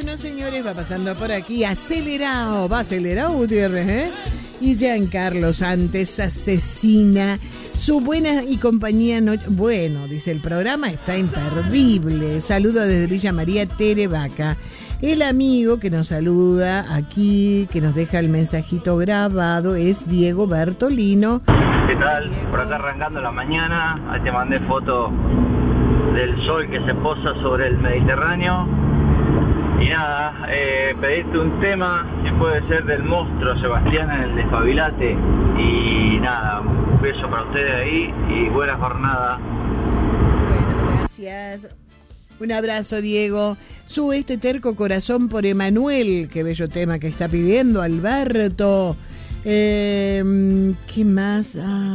Bueno, señores, va pasando por aquí acelerado, va acelerado Gutiérrez, ¿eh? Y Giancarlo Santos asesina su buena y compañía noche. Bueno, dice, el programa está imperdible. Saludo desde Villa María Terevaca. El amigo que nos saluda aquí, que nos deja el mensajito grabado, es Diego Bertolino. ¿Qué tal? Por acá arrancando la mañana, ahí te mandé foto del sol que se posa sobre el Mediterráneo. Y nada, pedirte un tema, si puede ser del monstruo Sebastián en el Despabilate. Y nada, un beso para ustedes ahí y buena jornada. Bueno, gracias. Un abrazo, Diego. Sube este terco corazón por Emanuel. Qué bello tema que está pidiendo Alberto. ¿Qué más?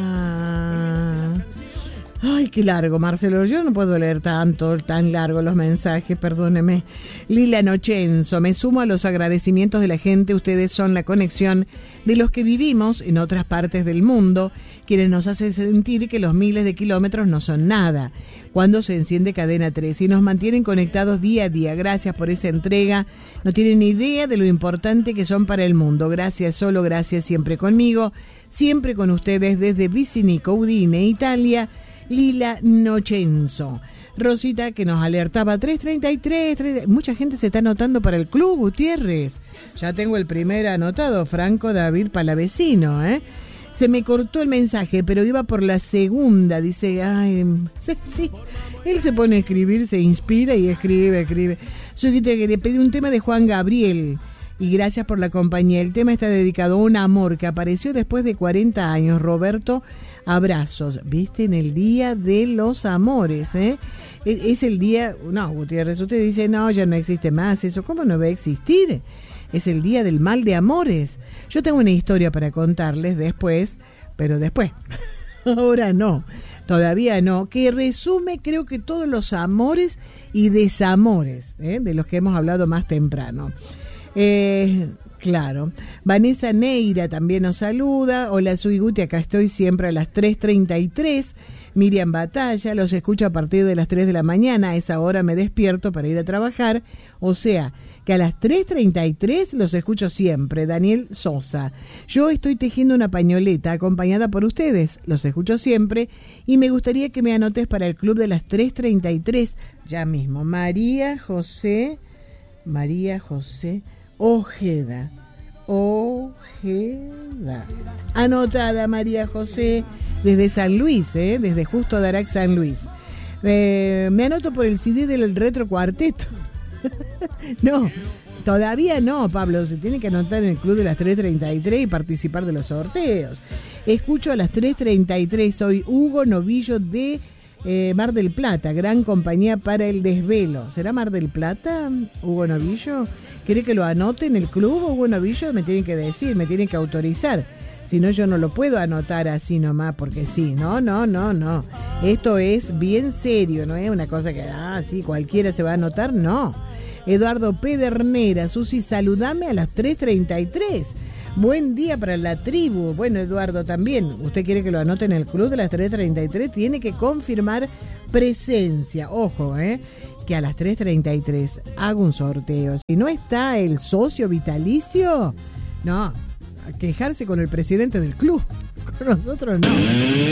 Ay, qué largo, Marcelo. Yo no puedo leer tan largo los mensajes, perdóneme. Lila Nochenzo, me sumo a los agradecimientos de la gente. Ustedes son la conexión de los que vivimos en otras partes del mundo, quienes nos hacen sentir que los miles de kilómetros no son nada. Cuando se enciende Cadena 3 y nos mantienen conectados día a día. Gracias por esa entrega. No tienen ni idea de lo importante que son para el mundo. Gracias, solo gracias, siempre conmigo, siempre con ustedes desde Vicinico, Udine, Italia. Lila Nochenzo. Rosita que nos alertaba 3:33. Mucha gente se está anotando para el club, Gutiérrez. Ya tengo el primer anotado, Franco David Palavecino, ¿eh? Se me cortó el mensaje, pero iba por la segunda. Dice, sí. Él se pone a escribir, se inspira y escribe. Yo quería pedir un tema de Juan Gabriel. Y gracias por la compañía. El tema está dedicado a un amor que apareció después de 40 años. Roberto, abrazos. ¿Viste? En el Día de los Amores, ¿eh? Es el día... No, Gutiérrez, usted dice, no, ya no existe más eso. ¿Cómo no va a existir? Es el Día del Mal de Amores. Yo tengo una historia para contarles después, pero después. Ahora no, todavía no. Que resume, creo que todos los amores y desamores, de los que hemos hablado más temprano. Claro. Vanessa Neira también nos saluda. Hola, soy Guti, acá estoy siempre a las 3:33. Miriam Batalla, los escucho a partir de las 3 de la mañana. A esa hora me despierto para ir a trabajar. O sea, que a las 3:33 los escucho siempre. Daniel Sosa. Yo estoy tejiendo una pañoleta acompañada por ustedes. Los escucho siempre y me gustaría que me anotes para el club de las 3:33. Ya mismo. María José Ojeda. Anotada, María José, desde San Luis, desde Justo Darac, San Luis. Me anoto por el CD del Retro Cuarteto. No, todavía no, Pablo. Se tiene que anotar en el club de las 3:33 y participar de los sorteos. Escucho a las 3:33. Soy Hugo Novillo de Mar del Plata, gran compañía para el desvelo. ¿Será Mar del Plata, Hugo Novillo? ¿Quiere que lo anote en el club, Hugo Novillo? Me tienen que decir, me tienen que autorizar. Si no, yo no lo puedo anotar así nomás, porque sí. No. Esto es bien serio, no es una cosa que, sí, cualquiera se va a anotar, no. Eduardo Pedernera, Susi, saludame a las 3:33. Buen día para la tribu. Bueno, Eduardo, también. ¿Usted quiere que lo anote en el club de las 3:33? Tiene que confirmar presencia. Ojo, que a las 3:33 hago un sorteo. Si no está el socio vitalicio, no, a quejarse con el presidente del club. Con nosotros no.